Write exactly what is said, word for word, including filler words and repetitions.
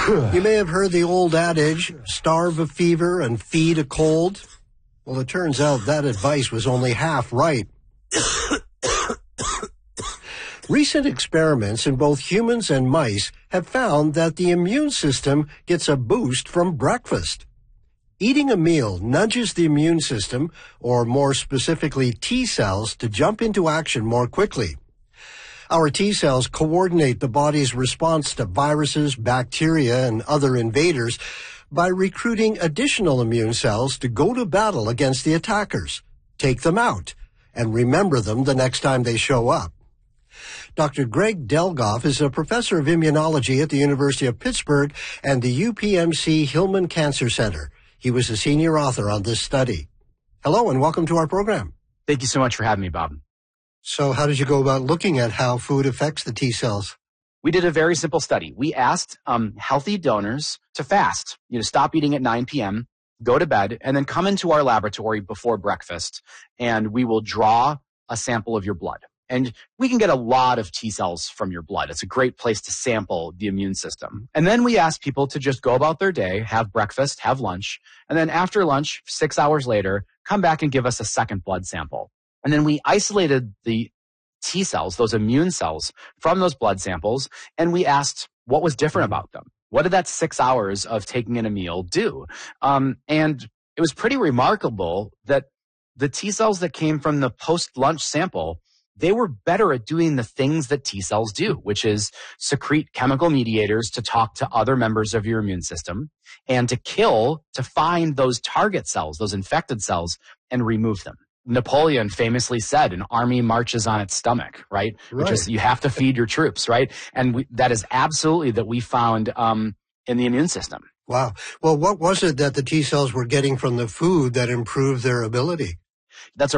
You may have heard the old adage, starve a fever and feed a cold. Well, it turns out that advice was only half right. Recent experiments in both humans and mice have found that the immune system gets a boost from breakfast. Eating a meal nudges the immune system, or more specifically T cells, to jump into action more quickly. Our T cells coordinate the body's response to viruses, bacteria, and other invaders by recruiting additional immune cells to go to battle against the attackers, take them out, and remember them the next time they show up. Doctor Greg Delgoff is a professor of immunology at the University of Pittsburgh and the U P M C Hillman Cancer Center. He was a senior author on this study. Hello, and welcome to our program. Thank you so much for having me, Bob. So how did you go about looking at how food affects the T cells? We did a very simple study. We asked um, healthy donors to fast, you know, stop eating at nine p.m., go to bed, and then come into our laboratory before breakfast, and we will draw a sample of your blood. And we can get a lot of T cells from your blood. It's a great place to sample the immune system. And then we ask people to just go about their day, have breakfast, have lunch, and then after lunch, six hours later, come back and give us a second blood sample. And then we isolated the T cells, those immune cells, from those blood samples, and we asked what was different about them. What did that six hours of taking in a meal do? Um, and it was pretty remarkable that the T cells that came from the post-lunch sample, they were better at doing the things that T cells do, which is secrete chemical mediators to talk to other members of your immune system and to kill, to find those target cells, those infected cells, and remove them. Napoleon famously said, an army marches on its stomach, right? Right. Which is, you have to feed your troops, right? And we, that is absolutely that we found um, in the immune system. Wow. Well, what was it that the T cells were getting from the food that improved their ability? That's a